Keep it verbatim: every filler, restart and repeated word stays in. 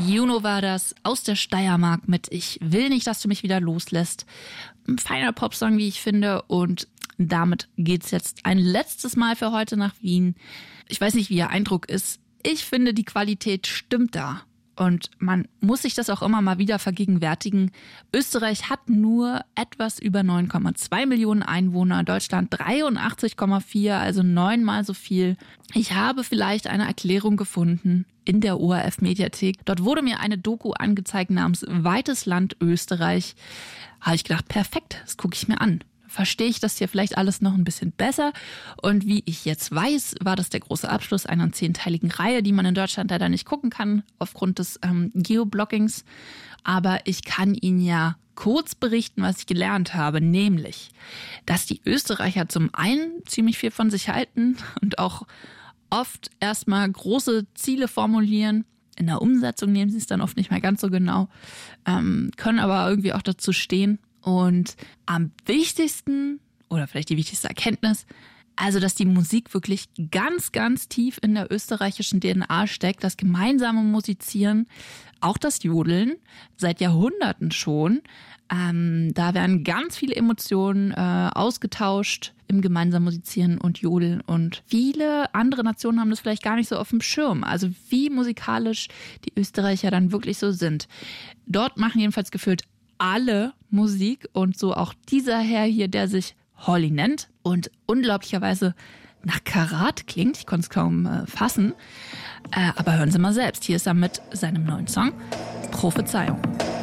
Juno war das aus der Steiermark mit Ich will nicht, dass du mich wieder loslässt. Ein feiner Popsong, wie ich finde. Und damit geht's jetzt ein letztes Mal für heute nach Wien. Ich weiß nicht, wie Ihr Eindruck ist. Ich finde, die Qualität stimmt da. Und man muss sich das auch immer mal wieder vergegenwärtigen. Österreich hat nur etwas über neun Komma zwei Millionen Einwohner, Deutschland dreiundachtzig Komma vier, also neunmal so viel. Ich habe vielleicht eine Erklärung gefunden in der O R F-Mediathek. Dort wurde mir eine Doku angezeigt namens Weites Land Österreich. Habe ich gedacht, perfekt, das gucke ich mir an. Verstehe ich das hier vielleicht alles noch ein bisschen besser. Und wie ich jetzt weiß, war das der große Abschluss einer zehnteiligen Reihe, die man in Deutschland leider nicht gucken kann, aufgrund des ähm, Geoblockings. Aber ich kann Ihnen ja kurz berichten, was ich gelernt habe, nämlich, dass die Österreicher zum einen ziemlich viel von sich halten und auch oft erstmal große Ziele formulieren. In der Umsetzung nehmen sie es dann oft nicht mehr ganz so genau, ähm, können aber irgendwie auch dazu stehen. Und am wichtigsten, oder vielleicht die wichtigste Erkenntnis, also dass die Musik wirklich ganz, ganz tief in der österreichischen D N A steckt, das gemeinsame Musizieren, auch das Jodeln, seit Jahrhunderten schon. Ähm, da werden ganz viele Emotionen äh, ausgetauscht im gemeinsamen Musizieren und Jodeln. Und viele andere Nationen haben das vielleicht gar nicht so auf dem Schirm. Also wie musikalisch die Österreicher dann wirklich so sind. Dort machen jedenfalls gefühlt alle Musik und so auch dieser Herr hier, der sich Holly nennt und unglaublicherweise nach Karat klingt. Ich konnte es kaum äh, fassen. Äh, aber hören Sie mal selbst. Hier ist er mit seinem neuen Song Prophezeiung.